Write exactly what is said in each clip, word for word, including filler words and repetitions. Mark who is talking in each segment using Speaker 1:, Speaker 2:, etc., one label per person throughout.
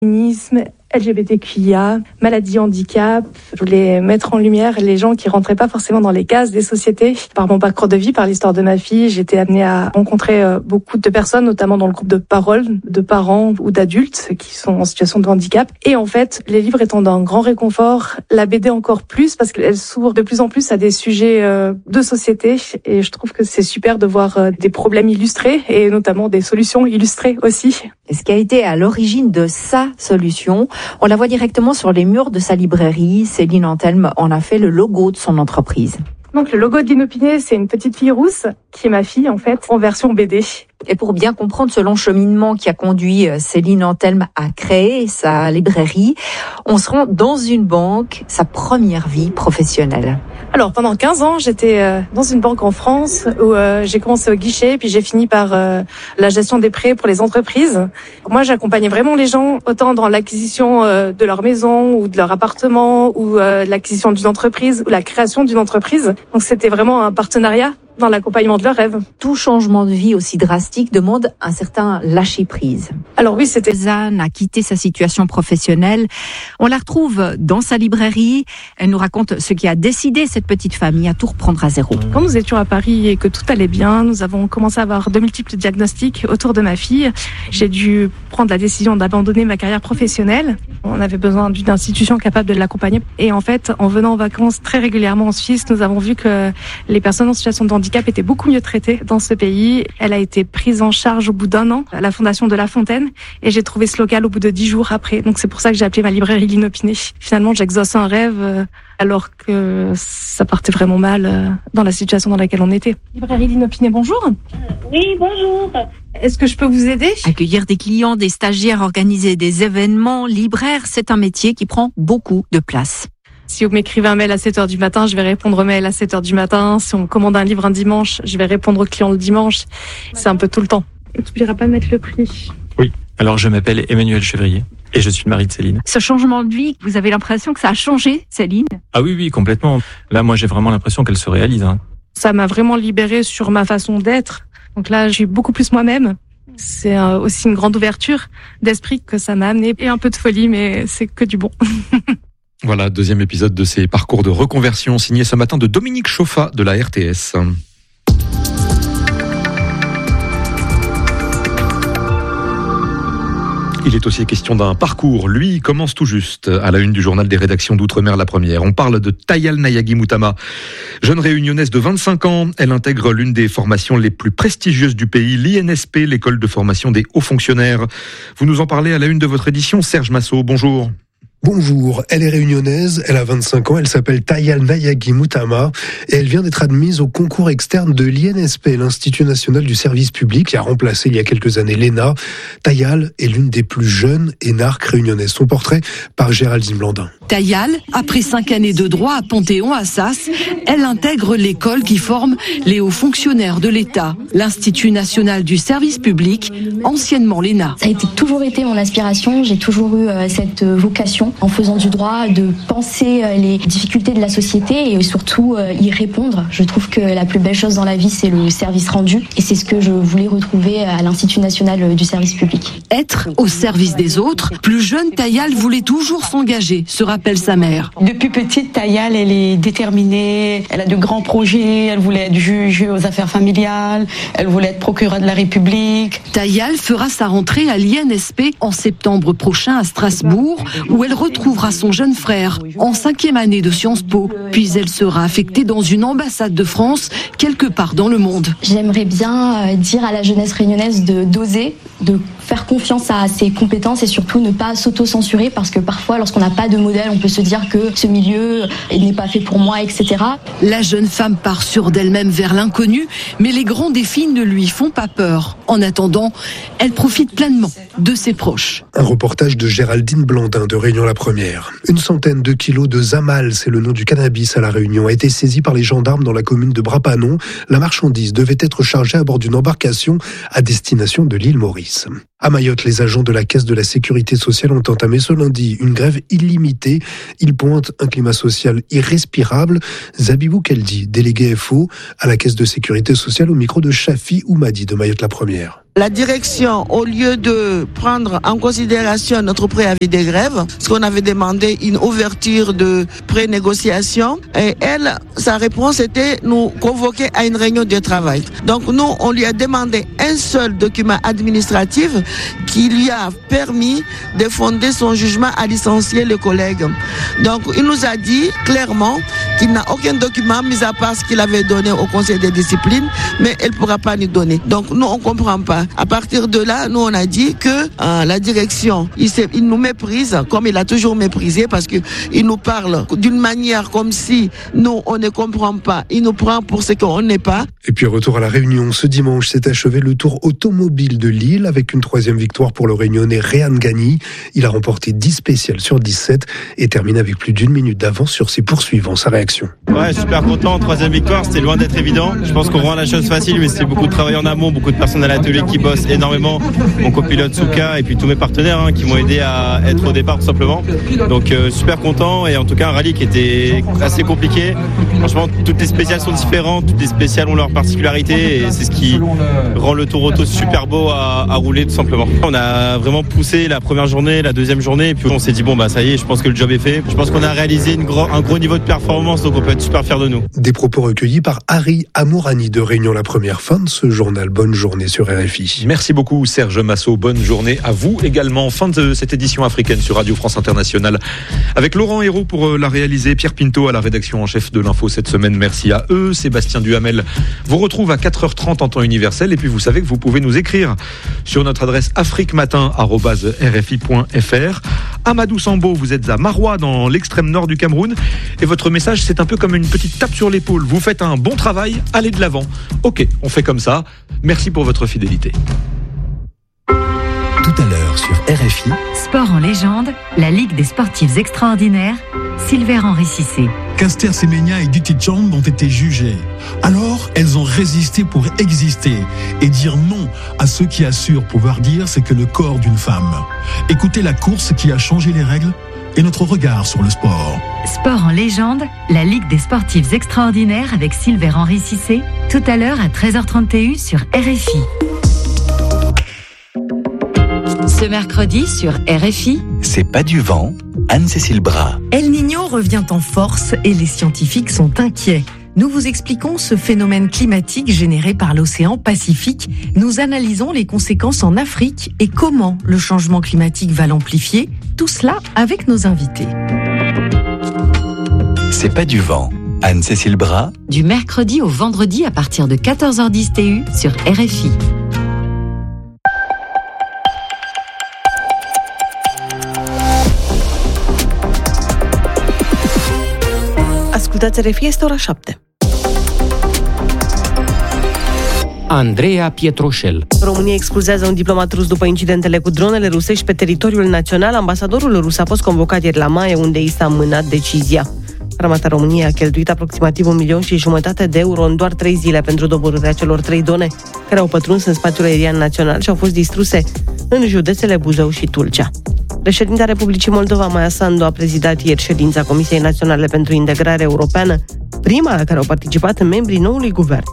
Speaker 1: féminisme, L G B T Q I A, maladie, handicap. Je voulais mettre en lumière les gens qui rentraient pas forcément dans les cases des sociétés. Par mon parcours de vie, par l'histoire de ma fille, j'ai été amenée à rencontrer beaucoup de personnes, notamment dans le groupe de parole, de parents ou d'adultes qui sont en situation de handicap. Et en fait, les livres étant d'un grand réconfort, la B D encore plus, parce qu'elle s'ouvre de plus en plus à des sujets de société. Et je trouve que c'est super de voir des problèmes illustrés et notamment des solutions illustrées aussi.
Speaker 2: Et ce qui a été à l'origine de sa solution, on la voit directement sur les murs de sa librairie. Céline Anthelme en a fait le logo de son entreprise.
Speaker 1: Donc le logo de l'Inopiné, c'est une petite fille rousse, qui est ma fille en fait, en version B D.
Speaker 2: Et pour bien comprendre ce long cheminement qui a conduit Céline Anthelme à créer sa librairie, on se rend dans une banque, sa première vie professionnelle.
Speaker 1: Alors pendant quinze ans, j'étais dans une banque en France où j'ai commencé au guichet, puis j'ai fini par la gestion des prêts pour les entreprises. Moi, j'accompagnais vraiment les gens autant dans l'acquisition de leur maison ou de leur appartement ou l'acquisition d'une entreprise ou la création d'une entreprise. Donc c'était vraiment un partenariat dans l'accompagnement de leurs rêves.
Speaker 2: Tout changement de vie aussi drastique demande un certain lâcher-prise.
Speaker 1: Alors oui, c'était...
Speaker 3: Anne a quitté sa situation professionnelle. On la retrouve dans sa librairie. Elle nous raconte ce qui a décidé cette petite famille à tout reprendre à zéro.
Speaker 1: Quand nous étions à Paris et que tout allait bien, nous avons commencé à avoir de multiples diagnostics autour de ma fille. J'ai dû prendre la décision d'abandonner ma carrière professionnelle. On avait besoin d'une institution capable de l'accompagner. Et en fait, en venant en vacances très régulièrement en Suisse, nous avons vu que les personnes en situation de handicap était beaucoup mieux traitée dans ce pays. Elle a été prise en charge au bout d'un an à la Fondation de La Fontaine et j'ai trouvé ce local au bout de dix jours après. Donc c'est pour ça que j'ai appelé ma librairie l'Inopiné. Finalement, j'exauce un rêve alors que ça partait vraiment mal dans la situation dans laquelle on était. Librairie l'Inopiné, bonjour.
Speaker 4: Oui, bonjour.
Speaker 1: Est-ce que je peux vous aider ?
Speaker 3: Accueillir des clients, des stagiaires, organiser des événements, libraire, c'est un métier qui prend beaucoup de place.
Speaker 1: Si vous m'écrivez un mail à sept heures du matin, je vais répondre au mail à sept heures du matin. Si on me commande un livre un dimanche, je vais répondre au client le dimanche. C'est un peu tout le temps. Tu n'oublieras pas de mettre le prix.
Speaker 5: Oui, alors je m'appelle Emmanuel Chevrier et je suis le mari de Céline.
Speaker 3: Ce changement de vie, vous avez l'impression que ça a changé, Céline ?
Speaker 5: Ah oui, oui, complètement. Là, moi, j'ai vraiment l'impression qu'elle se réalise. Hein.
Speaker 1: Ça m'a vraiment libérée sur ma façon d'être. Donc là, je suis beaucoup plus moi-même. C'est aussi une grande ouverture d'esprit que ça m'a amené. Et un peu de folie, mais c'est que du bon.
Speaker 6: Voilà, deuxième épisode de ces parcours de reconversion signé ce matin de Dominique Chauffa de la R T S. Il est aussi question d'un parcours. Lui commence tout juste à la une du journal des rédactions d'Outre-mer La Première. On parle de Tayal Nayagi Moutama. Jeune réunionnaise de vingt-cinq ans, elle intègre l'une des formations les plus prestigieuses du pays, l'I N S P, l'école de formation des hauts fonctionnaires. Vous nous en parlez à la une de votre édition. Serge Massot, bonjour.
Speaker 7: Bonjour, elle est réunionnaise, elle a vingt-cinq ans, elle s'appelle Tayal Nayagi Moutama et elle vient d'être admise au concours externe de l'I N S P, l'Institut National du Service Public, qui a remplacé il y a quelques années l'E N A. Tayal est l'une des plus jeunes énarques réunionnaises. Son portrait par Géraldine Blandin.
Speaker 8: Tayal, après cinq années de droit à Panthéon-Assas, elle intègre l'école qui forme les hauts fonctionnaires de l'État, l'Institut National du Service Public, anciennement l'E N A.
Speaker 9: Ça a été, toujours été mon aspiration, j'ai toujours eu euh, cette vocation en faisant du droit, de penser les difficultés de la société et surtout y répondre. Je trouve que la plus belle chose dans la vie, c'est le service rendu et c'est ce que je voulais retrouver à l'Institut National du Service Public.
Speaker 8: Être au service des autres, plus jeune, Tayal voulait toujours s'engager, se rappelle sa mère.
Speaker 10: Depuis petite, Tayal, elle est déterminée, elle a de grands projets, elle voulait être juge aux affaires familiales, elle voulait être procureure de la République.
Speaker 8: Tayal fera sa rentrée à l'I N S P en septembre prochain à Strasbourg, où elle retrouvera son jeune frère en cinquième année de Sciences Po. Puis elle sera affectée dans une ambassade de France quelque part dans le monde.
Speaker 9: J'aimerais bien dire à la jeunesse réunionnaise de d'oser, de faire confiance à ses compétences et surtout ne pas s'auto-censurer parce que parfois lorsqu'on n'a pas de modèle, on peut se dire que ce milieu n'est pas fait pour moi, et cetera.
Speaker 8: La jeune femme part sûre d'elle-même vers l'inconnu, mais les grands défis ne lui font pas peur. En attendant, elle profite pleinement de ses proches.
Speaker 7: Un reportage de Géraldine Blandin de Réunion La Première. Une centaine de kilos de Zamal, c'est le nom du cannabis à La Réunion, a été saisi par les gendarmes dans la commune de Brapanon. La marchandise devait être chargée à bord d'une embarcation à destination de l'île Maurice. À Mayotte, les agents de la Caisse de la Sécurité sociale ont entamé ce lundi une grève illimitée. Ils pointent un climat social irrespirable. Zabibou Keldi, délégué F O à la Caisse de Sécurité sociale au micro de Chafi Oumadi de Mayotte La Première.
Speaker 4: La direction, au lieu de prendre en considération notre préavis de grève, ce qu'on avait demandé, une ouverture de pré-négociation, et elle, sa réponse était nous convoquer à une réunion de travail. Donc nous, on lui a demandé un seul document administratif qui lui a permis de fonder son jugement à licencier les collègues. Donc il nous a dit clairement qu'il n'a aucun document, mis à part ce qu'il avait donné au conseil de discipline, mais elle ne pourra pas nous donner. Donc nous, on ne comprend pas. À partir de là, nous, on a dit que euh, la direction, il, il nous méprise, comme il a toujours méprisé, parce qu'il nous parle d'une manière comme si nous, on ne comprend pas. Il nous prend pour ce qu'on n'est pas.
Speaker 7: Et puis retour à la Réunion. Ce dimanche s'est achevé le Tour automobile de Lille avec une troisième victoire pour le Réunionnais Réan Gagny. Il a remporté dix spéciales sur dix-sept et termine avec plus d'une minute d'avance sur ses poursuivants. Sa réaction.
Speaker 11: Ouais, super content. Troisième victoire, c'était loin d'être évident. Je pense qu'on rend la chose facile, mais c'est beaucoup de travail en amont, beaucoup de personnes à l'atelier qui bossent énormément. Mon copilote Souka et puis tous mes partenaires hein, qui m'ont aidé à être au départ tout simplement. Donc euh, super content et en tout cas un rallye qui était assez compliqué. Franchement, toutes les spéciales sont différentes, toutes les spéciales ont leurs particularités et c'est ce qui rend le Tour auto super beau à, à rouler tout simplement. On a vraiment poussé la première journée, la deuxième journée et puis on s'est dit bon bah ça y est, je pense que le job est fait. Je pense qu'on a réalisé une gros, un gros niveau de performance donc on peut être super fiers de nous.
Speaker 7: Des propos recueillis par Harry Amourani de Réunion la première. Fin de ce journal. Bonne journée sur R F I.
Speaker 6: Merci beaucoup Serge Massot, bonne journée à vous également. Fin de cette édition africaine sur Radio France Internationale avec Laurent Hérault pour la réaliser, Pierre Pinto à la rédaction en chef de l'info cette semaine, merci à eux. Sébastien Duhamel vous retrouve à quatre heures trente en temps universel et puis vous savez que vous pouvez nous écrire sur notre adresse afriquematin arobase r f i point f r. Amadou Sambo, vous êtes à Maroua dans l'extrême nord du Cameroun et votre message c'est un peu comme une petite tape sur l'épaule, vous faites un bon travail, allez de l'avant. Ok, on fait comme ça, merci pour votre fidélité.
Speaker 12: Tout à l'heure sur R F I.
Speaker 13: Sport en légende, la Ligue des sportifs extraordinaires, Silver-Henri Cissé.
Speaker 14: Caster Semenya et Dutty Chand ont été jugées. Alors, elles ont résisté pour exister et dire non à ceux qui assurent pouvoir dire c'est que le corps d'une femme. Écoutez la course qui a changé les règles et notre regard sur le sport.
Speaker 13: Sport en légende, la Ligue des sportifs extraordinaires avec Silver-Henri Cissé, tout à l'heure à treize heures trente sur R F I. Ce mercredi sur R F I,
Speaker 12: c'est pas du vent, Anne-Cécile Bras.
Speaker 15: El Niño revient en force et les scientifiques sont inquiets. Nous vous expliquons ce phénomène climatique généré par l'océan Pacifique. Nous analysons les conséquences en Afrique et comment le changement climatique va l'amplifier. Tout cela avec nos invités.
Speaker 12: C'est pas du vent, Anne-Cécile Bras.
Speaker 13: Du mercredi au vendredi à partir de quatorze heures dix T U sur R F I.
Speaker 16: Ascultați R F I, este ora șapte.
Speaker 17: Andreea Pietroșel.
Speaker 16: România expulzează un diplomat rus după incidentele cu dronele rusești pe teritoriul național. Ambasadorul rus a fost convocat ieri la Maie, unde i s-a amânat decizia. Armata României a cheltuit aproximativ un milion și jumătate de euro în doar trei zile pentru doborârea celor trei drone care au pătruns în spațiul aerian național și au fost distruse în județele Buzău și Tulcea. Președinta Republicii Moldova, Maia Sandu, a prezidat ieri ședința Comisiei Naționale pentru Integrare Europeană, prima la care au participat membrii noului guvern.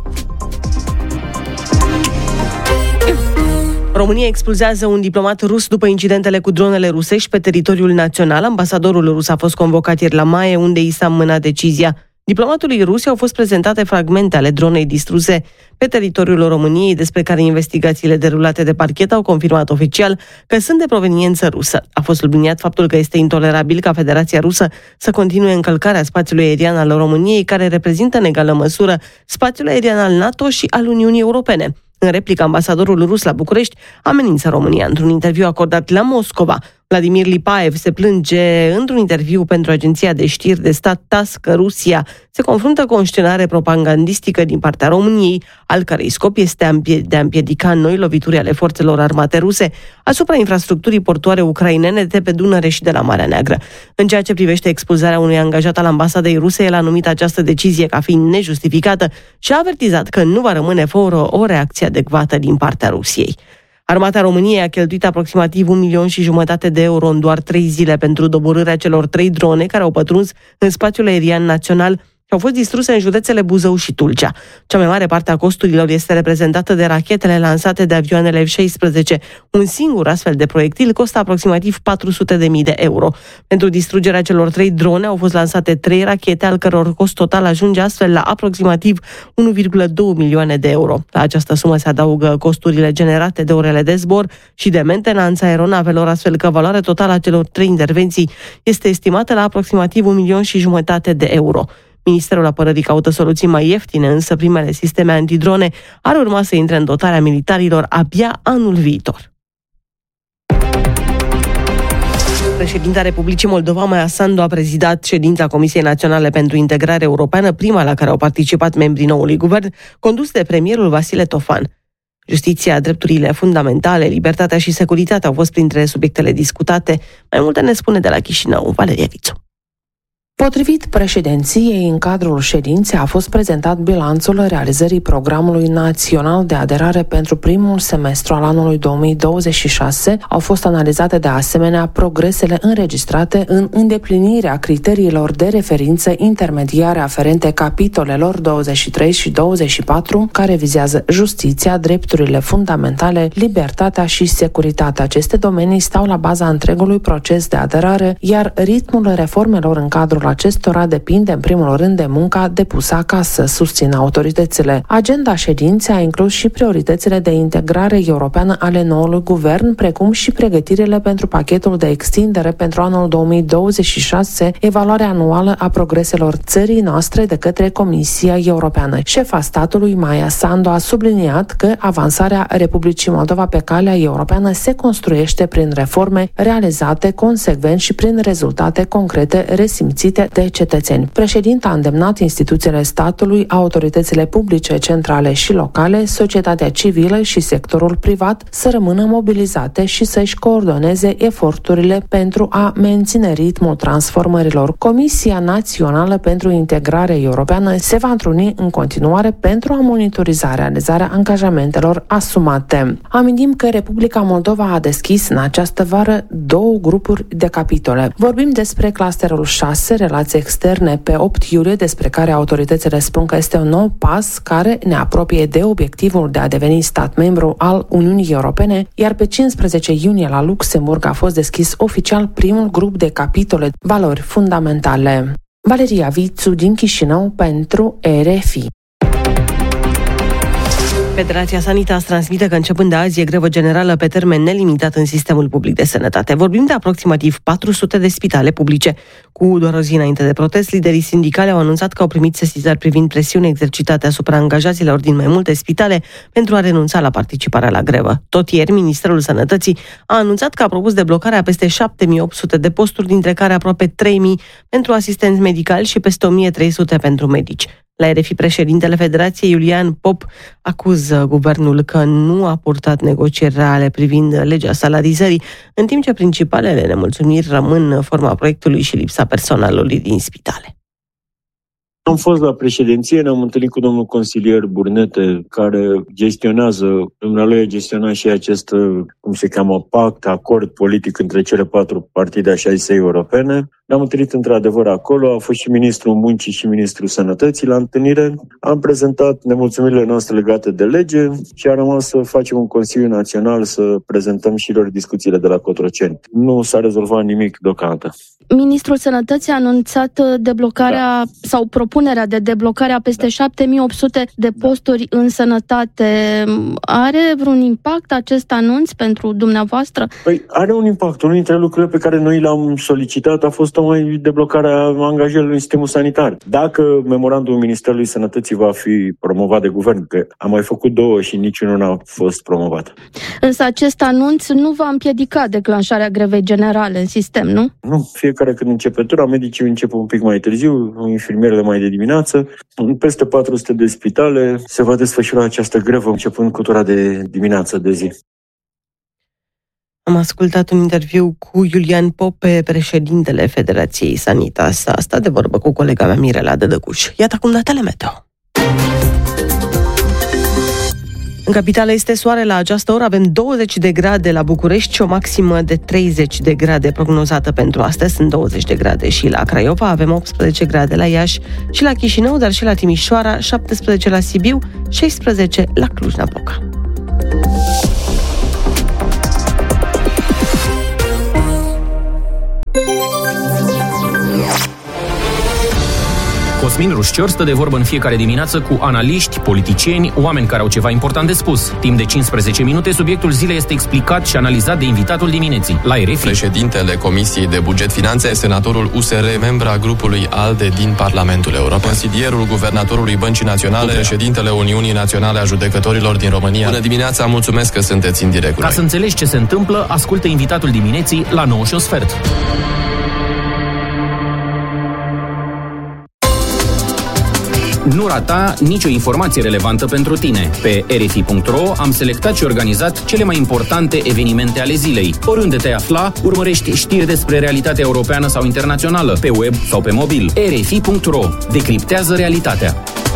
Speaker 16: România expulzează un diplomat rus după incidentele cu dronele rusești pe teritoriul național. Ambasadorul rus a fost convocat ieri la Maie, unde i s-a amânat decizia. Diplomatului rus au fost prezentate fragmente ale dronei distruse pe teritoriul României, despre care investigațiile derulate de parchet au confirmat oficial că sunt de proveniență rusă. A fost subliniat faptul că este intolerabil ca Federația Rusă să continue încălcarea spațiului aerian al României, care reprezintă în egală măsură spațiul aerian al NATO și al Uniunii Europene. În replică, ambasadorul rus la București amenință România. Într-un interviu acordat la Moscova, Vladimir Lipaev se plânge într-un interviu pentru agenția de știri de stat T A S că Rusia se confruntă cu o scenare propagandistică din partea României, al cărei scop este de a împiedica noi lovituri ale forțelor armate ruse asupra infrastructurii portoare ucrainene de pe Dunăre și de la Marea Neagră. În ceea ce privește expulzarea unui angajat al ambasadei ruse, el a numit această decizie ca fiind nejustificată și a avertizat că nu va rămâne fără o reacție adecvată din partea Rusiei. Armata României a cheltuit aproximativ un milion și jumătate de euro în doar trei zile pentru doborârea celor trei drone care au pătruns în spațiul aerian național și au fost distruse în județele Buzău și Tulcea. Cea mai mare parte a costurilor este reprezentată de rachetele lansate de avioanele F șaisprezece. Un singur astfel de proiectil costă aproximativ patru sute de mii de euro. Pentru distrugerea celor trei drone au fost lansate trei rachete, al căror cost total ajunge astfel la aproximativ unu virgulă doi milioane de euro. La această sumă se adaugă costurile generate de orele de zbor și de mentenanță aeronavelor, astfel că valoarea totală a celor trei intervenții este estimată la aproximativ un milion și jumătate de euro. Ministerul Apărării caută soluții mai ieftine, însă primele sisteme antidrone ar urma să intre în dotarea militarilor abia anul viitor. Președinta Republicii Moldova, Maia Sandu, a prezidat ședința Comisiei Naționale pentru Integrare Europeană, prima la care au participat membrii noului guvern, condus de premierul Vasile Tofan. Justiția, drepturile fundamentale, libertatea și securitatea au fost printre subiectele discutate. Mai multe ne spune de la Chișinău Valeria Vițu.
Speaker 18: Potrivit președinției, în cadrul ședinței a fost prezentat bilanțul realizării Programului Național de Aderare pentru primul semestru al anului două mii douăzeci și șase. Au fost analizate de asemenea progresele înregistrate în îndeplinirea criteriilor de referință intermediare aferente capitolelor douăzeci și trei și douăzeci și patru, care vizează justiția, drepturile fundamentale, libertatea și securitatea. Aceste domenii stau la baza întregului proces de aderare, iar ritmul reformelor în cadrul acestora depinde în primul rând de munca depusă acasă, susțin autoritățile. Agenda ședinței a inclus și prioritățile de integrare europeană ale noului guvern, precum și pregătirile pentru pachetul de extindere pentru anul două mii douăzeci și șase, evaluarea anuală a progreselor țării noastre de către Comisia Europeană. Șefa statului, Maia Sandu, a subliniat că avansarea Republicii Moldova pe calea europeană se construiește prin reforme realizate consecvent și prin rezultate concrete resimțite de cetățeni. Președinta a îndemnat instituțiile statului, autoritățile publice, centrale și locale, societatea civilă și sectorul privat să rămână mobilizate și să-și coordoneze eforturile pentru a menține ritmul transformărilor. Comisia Națională pentru Integrare Europeană se va întruni în continuare pentru a monitoriza realizarea angajamentelor asumate. Amintim că Republica Moldova a deschis în această vară două grupuri de capitole. Vorbim despre clusterul șase, relații externe, pe opt iulie, despre care autoritățile spun că este un nou pas care ne apropie de obiectivul de a deveni stat membru al Uniunii Europene, iar pe cincisprezece iunie la Luxemburg a fost deschis oficial primul grup de capitole valori fundamentale. Valeria Vițu din Chișinău pentru R F I.
Speaker 16: Federația Sanitas transmite că începând de azi e grevă generală pe termen nelimitat în sistemul public de sănătate. Vorbim de aproximativ patru sute de spitale publice. Cu doar o zi înainte de protest, liderii sindicale au anunțat că au primit sesizări privind presiune exercitate asupra angajaților din mai multe spitale pentru a renunța la participarea la grevă. Tot ieri, Ministerul Sănătății a anunțat că a propus deblocarea peste șapte mii opt sute de posturi, dintre care aproape trei mii pentru asistenți medicali și peste o mie trei sute pentru medici. La R F I, președintele Federației, Iulian Pop, acuză guvernul că nu a purtat negocieri reale privind legea salarizării, în timp ce principalele nemulțumiri rămân forma proiectului și lipsa personalului din spitale.
Speaker 19: Am fost la președinție, ne-am întâlnit cu domnul consilier Burnete, care gestionează, dumnealui a gestionat și acest, cum se cheamă, pact, acord politic între cele patru partide așa zise europene. Ne-am întâlnit într-adevăr acolo, a fost și ministrul muncii și ministrul sănătății la întâlnire. Am prezentat nemulțumirile noastre legate de lege și a rămas să facem un Consiliu Național să prezentăm și lor discuțiile de la Cotroceni. Nu s-a rezolvat nimic deocamdată.
Speaker 20: Ministrul Sănătății a anunțat deblocarea da. sau propunerea de deblocare a peste șapte mii opt sute de posturi da. în sănătate. Are vreun impact acest anunț pentru dumneavoastră?
Speaker 19: Păi are un impact. Unul dintre lucrurile pe care noi le-am solicitat a fost tocmai deblocarea angajărilor în sistemul sanitar. Dacă memorandumul Ministerului Sănătății va fi promovat de guvern, că am mai făcut două și niciunul n-a fost promovat.
Speaker 20: Însă acest anunț nu va împiedica declanșarea grevei generale în sistem, nu?
Speaker 19: Nu, fiecare când începe tura, medicii încep un pic mai târziu, infirmierele mai de dimineață. În peste patru sute de spitale se va desfășura această grevă începând cu tura de dimineață de zi.
Speaker 16: Am ascultat un interviu cu Iulian Pope, președintele Federației Sanitas. A stat de vorbă cu colega mea Mirela Dădăcuș. Iată acum datele meteo. În capitală este soare la această oră, avem douăzeci de grade la București și o maximă de treizeci de grade prognozată pentru astăzi. Sunt douăzeci de grade și la Craiova, avem optsprezece grade la Iași și la Chișinău, dar și la Timișoara, șaptesprezece la Sibiu, șaisprezece la Cluj-Napoca.
Speaker 17: Cosmin Rușcior stă de vorbă în fiecare dimineață cu analiști, politicieni, oameni care au ceva important de spus. Timp de cincisprezece minute, subiectul zilei este explicat și analizat de invitatul dimineții. La R F I.
Speaker 21: Președintele Comisiei de Buget Finanțe, senatorul U S R, membra grupului ALDE din Parlamentul European, consilierul guvernatorului Băncii Naționale, președintele Uniunii Naționale a Judecătorilor din România. Bună dimineața, mulțumesc că sunteți în direct cu
Speaker 17: Ca
Speaker 21: noi.
Speaker 17: să înțelegi ce se întâmplă, ascultă invitatul dimineții la nouă și un sfert. Nu rata nicio informație relevantă pentru tine. Pe R F I punct R O am selectat și organizat cele mai importante evenimente ale zilei. Oriunde te afla, urmărești știri despre realitatea europeană sau internațională, pe web sau pe mobil. R F I punct R O decriptează realitatea.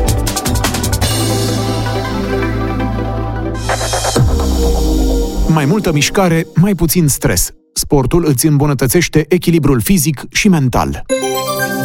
Speaker 22: Mai multă mișcare, mai puțin stres. Sportul îți îmbunătățește echilibrul fizic și mental.